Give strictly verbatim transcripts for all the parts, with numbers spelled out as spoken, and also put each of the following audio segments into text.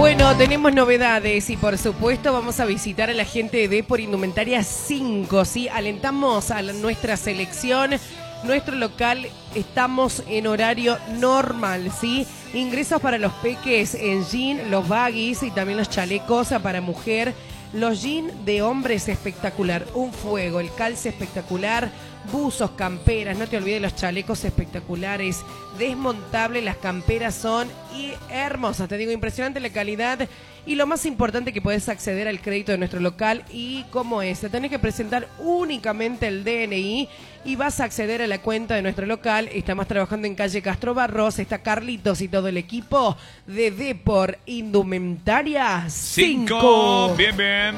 Bueno, tenemos novedades y por supuesto vamos a visitar a la gente de Depor Indumentaria cinco, ¿sí? Alentamos a la- nuestra selección, nuestro local, estamos en horario normal, ¿sí? Ingresos para los peques en jean, los baggies y también los chalecos para mujer. Los jeans de hombres espectacular, un fuego, el calce espectacular, buzos, camperas, no te olvides los chalecos espectaculares, desmontables, las camperas son y hermosas, te digo, impresionante la calidad y lo más importante que puedes acceder al crédito de nuestro local y cómo es, te tenés que presentar únicamente el D N I y vas a acceder a la cuenta de nuestro local. Estamos trabajando en calle Castro Barros, está Carlitos y todo el equipo de Depor Indumentaria cinco. Bien, bien.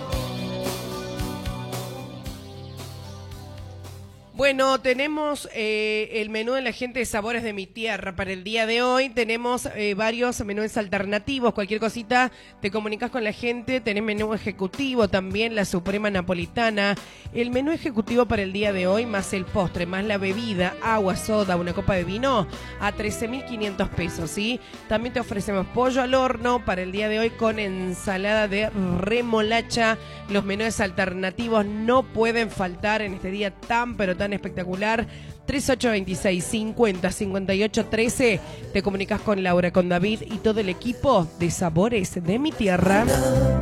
Bueno, tenemos eh, el menú de la gente de Sabores de mi Tierra para el día de hoy. Tenemos eh, varios menús alternativos. Cualquier cosita, te comunicas con la gente. Tenés menú ejecutivo también, la Suprema Napolitana. El menú ejecutivo para el día de hoy, más el postre, más la bebida, agua, soda, una copa de vino, a trece mil quinientos pesos, ¿sí? También te ofrecemos pollo al horno para el día de hoy con ensalada de remolacha. Los menús alternativos no pueden faltar en este día tan, pero tan espectacular. Tres ocho dos seis, cincuenta, cincuenta y ocho, trece. Te comunicas con Laura, con David y todo el equipo de Sabores de mi Tierra.